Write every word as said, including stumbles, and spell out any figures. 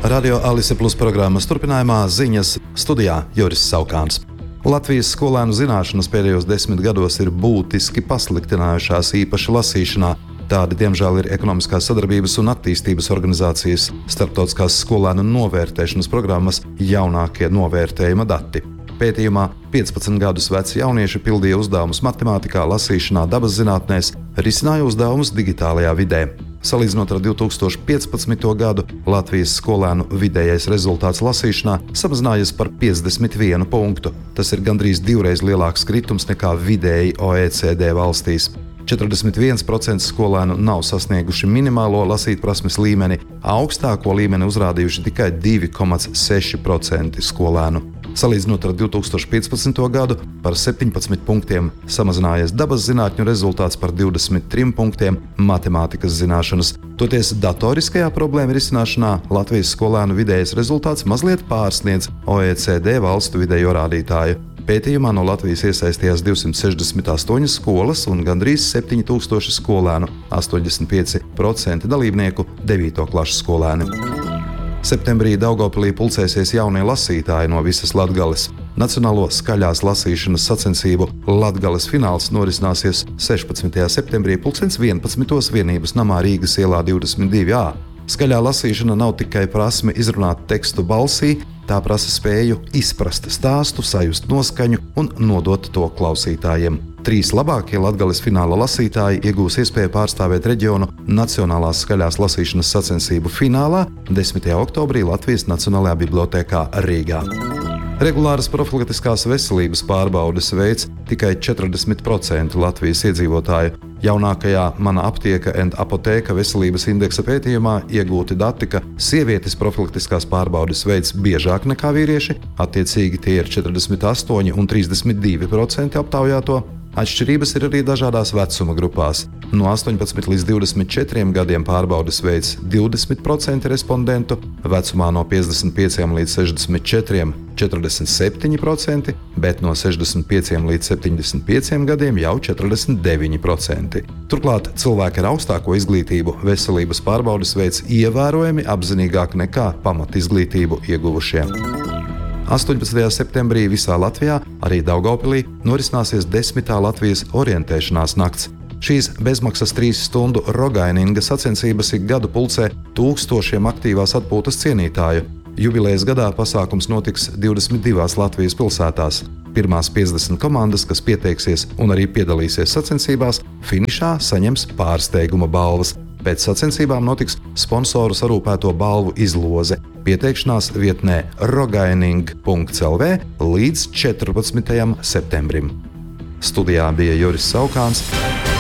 Radio Alise Plus programmas turpinājumā ziņas studijā Juris Saukāns. Latvijas skolēnu zināšanas pēdējos desmit gados ir būtiski pasliktinājušās īpaši lasīšanā. Tādi, diemžēl, ir ekonomiskās sadarbības un attīstības organizācijas starptautiskās skolēnu novērtēšanas programmas jaunākie novērtējuma dati. Pētījumā piecpadsmit gadus veci jaunieši pildīja uzdevumus matemātikā, lasīšanā, dabas zinātnēs, risināja uzdevumus digitālajā vidē. Salīdzinot ar divi tūkstoši piecpadsmito gadu, Latvijas skolēnu vidējais rezultāts lasīšanā samazinājies par piecdesmit vienu punktu. Tas ir gandrīz divreiz lielāks kritums nekā vidēji O E C D valstīs. četrdesmit viens procents skolēnu nav sasnieguši minimālo lasītprasmes līmeni, augstāko līmeni uzrādījuši tikai divi komats seši procenti skolēnu. Salīdzinot ar divi tūkstoši piecpadsmito gadu, par septiņpadsmit punktiem samazinājies dabas zinātņu rezultāts, par divdesmit trim punktiem matemātikas zināšanas. Toties datoriskajā problēma risināšanā Latvijas skolēnu vidējais rezultāts mazliet pārsniedz O E C D valstu vidējo rādītāju. Pētījumā no Latvijas iesaistījās divsimt sešdesmit astoņas skolas un gandrīz septiņi tūkstoši skolēnu, astoņdesmit pieci procenti dalībnieku devīto klašu skolēni. Septembrī Daugavpilī pulcēsies jaunie lasītāji no visas Latgales. Nacionālo skaļās lasīšanas sacensību Latgales fināls norisināsies sešpadsmitajā septembrī pulkstens vienpadsmitos Vienības namā Rīgas ielā divdesmit divi A. Skaļā lasīšana nav tikai prasme izrunāt tekstu balsī, tā prasa spēju izprast stāstu, sajust noskaņu un nodot to klausītājiem. Trīs labākie Latgales fināla lasītāji iegūs iespēju pārstāvēt reģionu Nacionālās skaļās lasīšanas sacensību finālā desmitajā oktobrī Latvijas Nacionālajā bibliotēkā Rīgā. Regulāras profilaktiskās veselības pārbaudes veids tikai četrdesmit procenti Latvijas iedzīvotāju. Jaunākajā Mana aptieka and apotēka veselības indeksa pētījumā iegūti dati, ka sievietes profilaktiskās pārbaudes veids biežāk nekā vīrieši, attiecīgi tie ir četrdesmit astoņi un trīsdesmit divi procenti aptaujāto. Atšķirības ir arī dažādās vecuma grupās. No astoņpadsmit līdz divdesmit četriem gadiem pārbaudes veids divdesmit procenti respondentu, vecumā no piecdesmit pieciem līdz sešdesmit četriem četrdesmit septiņi procenti, bet no sešdesmit pieciem līdz septiņdesmit pieciem gadiem jau četrdesmit deviņi procenti. Turklāt cilvēki ar augstāko izglītību veselības pārbaudes veids ievērojami apzinīgāk nekā pamatizglītību ieguvušie. astoņpadsmitajā septembrī visā Latvijā, arī Daugavpilī, norisināsies desmitā Latvijas orientēšanās nakts. Šīs bezmaksas trīs stundu rogaininga sacensības ik gadu pulcē tūkstošiem aktīvās atpūtas cienītāju. Jubilejas gadā pasākums notiks divdesmit divās Latvijas pilsētās. Pirmās piecdesmit komandas, kas pieteiksies un arī piedalīsies sacensībās, finišā saņems pārsteiguma balvas. Pēc sacensībām notiks sponsoru sarūpēto balvu izloze. Pieteikšanās vietnē rogaining punkts L V līdz četrpadsmitajam septembrim. Studijā bija Juris Saukāns.